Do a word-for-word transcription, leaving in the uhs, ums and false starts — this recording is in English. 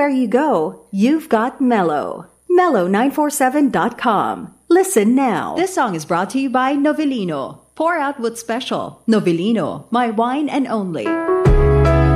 Everywhere you go, you've got Mellow. mellow nine four seven dot com. Listen now. This song is brought to you by Novelino. Pour out what's special. Novelino, my wine and only.